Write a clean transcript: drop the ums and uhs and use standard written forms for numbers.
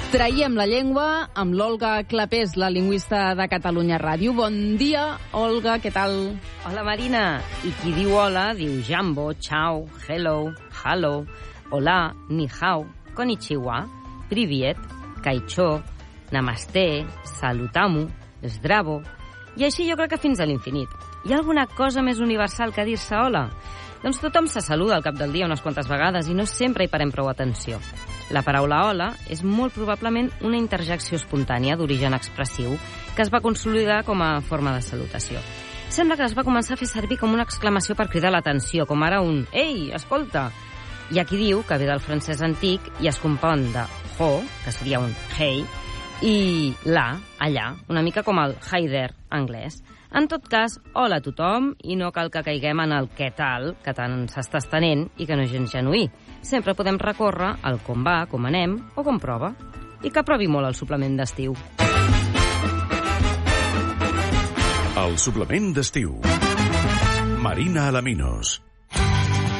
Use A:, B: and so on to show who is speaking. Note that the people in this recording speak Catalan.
A: Traiem la llengua amb l'Olga Clapés, la lingüista de Catalunya Ràdio. Bon dia, Olga, què tal?
B: Hola, Marina. I qui diu hola diu jambo, ciao, hello, hallo, hola, ni hao, konnichiwa, privyet, kaicho, namaste, salutamu, zdravo. I així jo crec que fins a l'infinit. Hi ha alguna cosa més universal que dir-se hola? Doncs tothom se saluda al cap del dia unes quantes vegades i no sempre hi parem prou atenció. La paraula hola és molt probablement una interjecció espontània d'origen expressiu que es va consolidar com a forma de salutació. Sembla que es va començar a fer servir com una exclamació per cridar l'atenció, com ara un «Ei, escolta!». Hi ha qui diu que ve del francès antic i es compon de ho, que seria un hey, i la, allà, una mica com el hi there anglès. En tot cas, hola a tothom i no cal que caiguem en el què tal, que tant s'està estenent i que no és gens genuí. Sempre podem recórrer al com va, com anem o com prova. I que provi molt el suplement d'estiu.
C: El suplement d'estiu. Marina Alaminos.